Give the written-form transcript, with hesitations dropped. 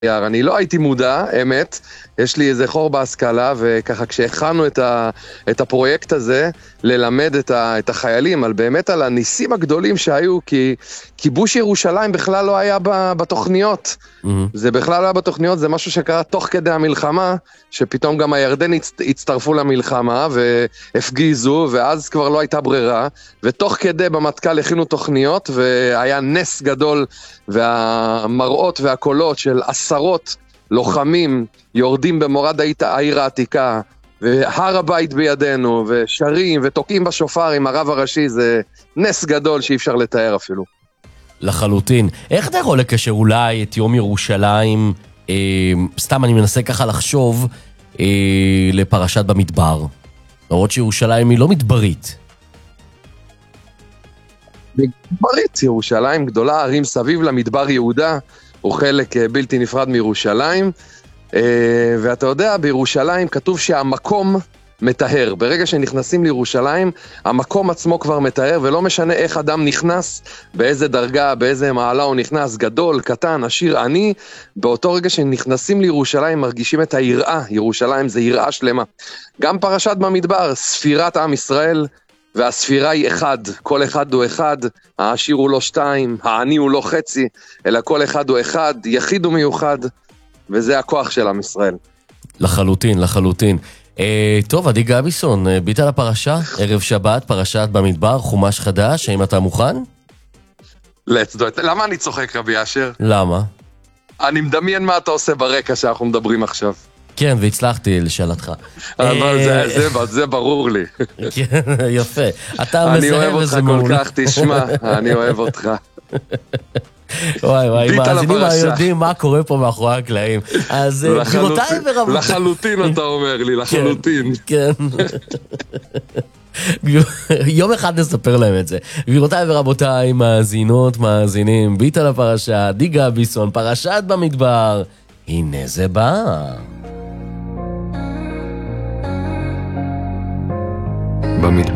אני לא הייתי מודע, אמת, יש לי איזה חור בהשכלה, וככה כשהכנו את הפרויקט הזה, ללמד את החיילים באמת על הניסים הגדולים שהיו, כי כיבוש ירושלים בכלל לא היה בתוכניות. זה בכלל לא היה בתוכניות, זה משהו שקרה תוך כדי המלחמה, שפתאום גם הירדן הצטרפו למלחמה והפגיזו, ואז כבר לא הייתה ברירה, ותוך כדי במטכ"ל הכינו תוכניות, והיה נס גדול, והמראות והקולות של עשרות לוחמים יורדים במורד העיר העתיקה, והר הבית בידינו, ושרים ותוקעים בשופר עם הרב הראשי, זה נס גדול שאי אפשר לתאר אפילו. לחלוטין. איך אתה יכול לקשר אולי את יום ירושלים, סתם אני מנסה ככה לחשוב, לפרשת במדבר? למרות שירושלים היא לא מדברית. מדברית, ירושלים גדולה, ערים סביב למדבר יהודה, הוא חלק בלתי נפרד מירושלים, ואתה יודע, בירושלים כתוב שהמקום מטהר. ברגע שנכנסים לירושלים, המקום עצמו כבר מטהר, ולא משנה איך אדם נכנס, באיזה דרגה, באיזה מעלה הוא נכנס, גדול, קטן, עשיר, עני, באותו רגע שנכנסים לירושלים מרגישים את היראה. ירושלים זה יראה שלמה. גם פרשת במדבר, ספירת עם ישראל, והספירה היא אחד, כל אחד הוא אחד, העשיר הוא לא שתיים, העני הוא לא חצי, אלא כל אחד הוא אחד, יחיד ומיוחד, וזה הכוח של עם ישראל. לחלוטין, לחלוטין. טוב, עדי גביסון, ביט על הפרשה, ערב שבת, פרשת במדבר, חומש חדש, האם אתה מוכן? Let's do it. למה אני צוחק, רבי אשר? למה? אני מדמיין מה אתה עושה ברקע שאנחנו מדברים עכשיו. כן, והצלחתי לשאלתך. זה ברור לי. כן, יפה. אני אוהב אותך כל כך, תשמע, אני אוהב אותך. וואי, מאזינים יודעים מה קורה פה מאחורי הקלעים. אז גבירותיי ורבותיי. לחלוטין אתה אומר לי, לחלוטין. כן. יום אחד נספר להם את זה. גבירותיי ורבותיי, מאזינות, מאזינים, ביט על הפרשה, עדי גביסון, פרשת במדבר. הנה זה בא.